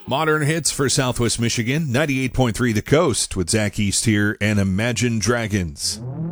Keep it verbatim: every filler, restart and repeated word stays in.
Modern hits for Southwest Michigan, ninety-eight point three The Coast with Zach East here and Imagine Dragons.